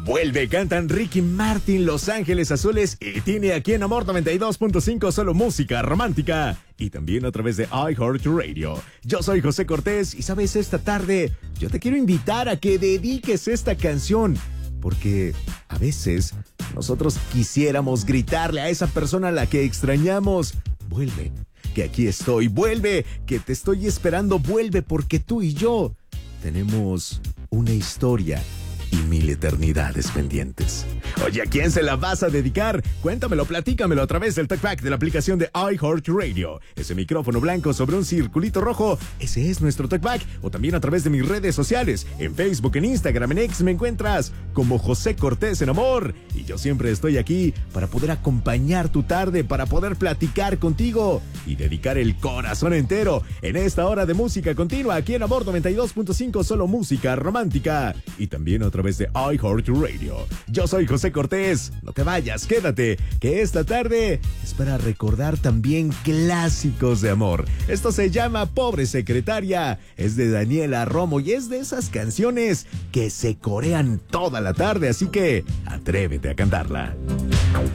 Vuelve, cantan Ricky Martin, Los Ángeles Azules y tiene aquí en Amor 92.5 solo música romántica y también a través de iHeartRadio. Yo soy José Cortés y sabes, esta tarde yo te quiero invitar a que dediques esta canción porque a veces nosotros quisiéramos gritarle a esa persona a la que extrañamos: vuelve, que aquí estoy, vuelve, que te estoy esperando, vuelve, porque tú y yo tenemos una historia y 1000 eternidades pendientes. Oye, ¿a quién se la vas a dedicar? Cuéntamelo, platícamelo a través del TalkBack de la aplicación de iHeartRadio. Ese micrófono blanco sobre un circulito rojo, ese es nuestro TalkBack. O también a través de mis redes sociales. En Facebook, en Instagram, en X me encuentras como José Cortés en Amor. Y yo siempre estoy aquí para poder acompañar tu tarde, para poder platicar contigo y dedicar el corazón entero en esta hora de música continua aquí en Amor 92.5, solo música romántica. Y también a través de iHeartRadio. Yo soy José Cortés. No te vayas, quédate, que esta tarde es para recordar también clásicos de amor. Esto se llama Pobre Secretaria. Es de Daniela Romo y es de esas canciones que se corean toda la tarde, así que atrévete a cantarla.